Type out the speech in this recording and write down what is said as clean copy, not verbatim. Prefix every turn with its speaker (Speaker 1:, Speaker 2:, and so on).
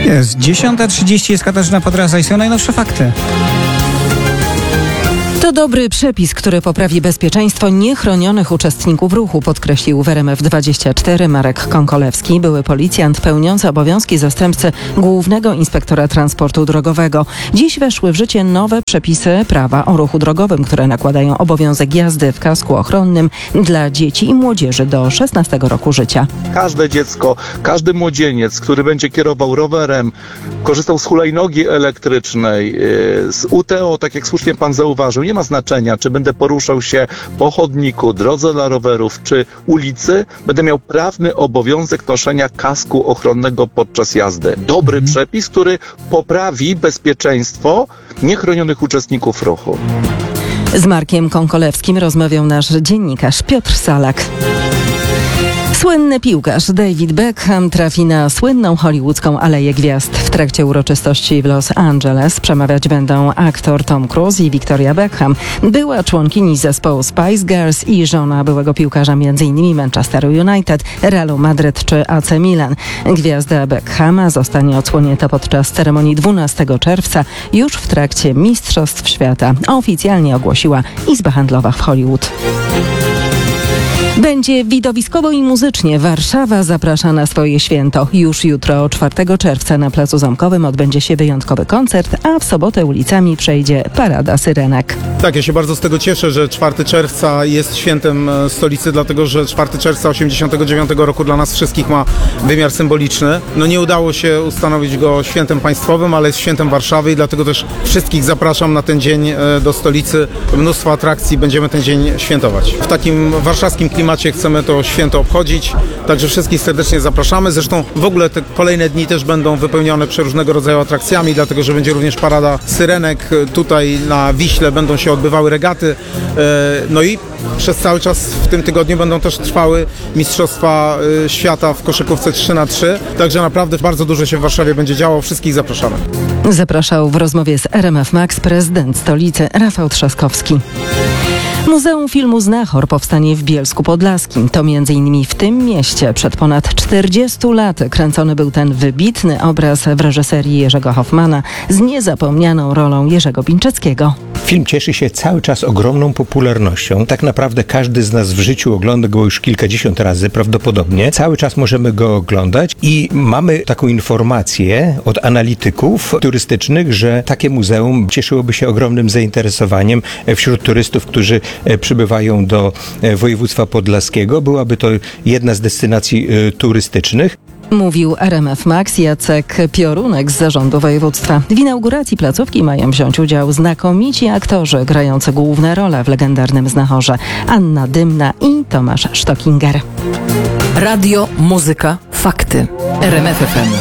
Speaker 1: Jest 10:30, jest Katarzyna Podraza i są najnowsze fakty.
Speaker 2: To dobry przepis, który poprawi bezpieczeństwo niechronionych uczestników ruchu, podkreślił w RMF24 Marek Konkolewski, były policjant pełniący obowiązki zastępcy Głównego Inspektora Transportu Drogowego. Dziś weszły w życie nowe przepisy prawa o ruchu drogowym, które nakładają obowiązek jazdy w kasku ochronnym dla dzieci i młodzieży do 16 roku życia.
Speaker 3: Każde dziecko, każdy młodzieniec, który będzie kierował rowerem, korzystał z hulajnogi elektrycznej, z UTO, tak jak słusznie pan zauważył, nie ma znaczenia, czy będę poruszał się po chodniku, drodze dla rowerów, czy ulicy, będę miał prawny obowiązek noszenia kasku ochronnego podczas jazdy. Dobry przepis, który poprawi bezpieczeństwo niechronionych uczestników ruchu.
Speaker 2: Z Markiem Konkolewskim rozmawiał nasz dziennikarz Piotr Salak. Słynny piłkarz David Beckham trafi na słynną hollywoodzką Aleję Gwiazd. W trakcie uroczystości w Los Angeles przemawiać będą aktor Tom Cruise i Victoria Beckham, była członkini zespołu Spice Girls i żona byłego piłkarza m.in. Manchesteru United, Realu Madryt czy AC Milan. Gwiazda Beckhama zostanie odsłonięta podczas ceremonii 12 czerwca, już w trakcie Mistrzostw Świata. Oficjalnie ogłosiła Izba Handlowa w Hollywood. Będzie widowiskowo i muzycznie. Warszawa zaprasza na swoje święto. Już jutro, 4 czerwca na Placu Zamkowym odbędzie się wyjątkowy koncert, a w sobotę ulicami przejdzie Parada Syrenek.
Speaker 4: Tak, ja się bardzo z tego cieszę, że 4 czerwca jest świętem stolicy, dlatego że 4 czerwca 89 roku dla nas wszystkich ma wymiar symboliczny. No nie udało się ustanowić go świętem państwowym, ale jest świętem Warszawy i dlatego też wszystkich zapraszam na ten dzień do stolicy. Mnóstwo atrakcji, będziemy ten dzień świętować. W takim warszawskim klimacie chcemy to święto obchodzić, także wszystkich serdecznie zapraszamy. Zresztą w ogóle te kolejne dni też będą wypełnione przeróżnego rodzaju atrakcjami, dlatego że będzie również Parada Syrenek. Tutaj na Wiśle będą się odbywały regaty. No i przez cały czas w tym tygodniu będą też trwały Mistrzostwa Świata w koszykówce 3x3. Także naprawdę bardzo dużo się w Warszawie będzie działo. Wszystkich zapraszamy.
Speaker 2: Zapraszał w rozmowie z RMF Max prezydent stolicy Rafał Trzaskowski. Muzeum Filmu Znachor powstanie w Bielsku Podlaskim. To m.in. w tym mieście przed ponad 40 laty kręcony był ten wybitny obraz w reżyserii Jerzego Hoffmana z niezapomnianą rolą Jerzego Pinczeckiego.
Speaker 5: Film cieszy się cały czas ogromną popularnością. Tak naprawdę każdy z nas w życiu ogląda go już kilkadziesiąt razy prawdopodobnie. Cały czas możemy go oglądać i mamy taką informację od analityków turystycznych, że takie muzeum cieszyłoby się ogromnym zainteresowaniem wśród turystów, którzy przybywają do województwa podlaskiego. Byłaby to jedna z destynacji turystycznych.
Speaker 2: Mówił RMF Max Jacek Piorunek z zarządu województwa. W inauguracji placówki mają wziąć udział znakomici aktorzy grający główne role w legendarnym Znachorze. Anna Dymna i Tomasz Sztokinger.
Speaker 6: Radio, muzyka, fakty. RMF FM.